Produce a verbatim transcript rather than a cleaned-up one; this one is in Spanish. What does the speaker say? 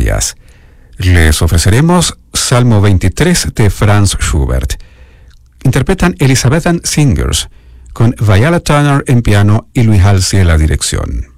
Isaías. Les ofreceremos Salmo veintitrés de Franz Schubert. Interpretan Elizabethan Singers, con Viola Turner en piano y Luis Halsey en la dirección.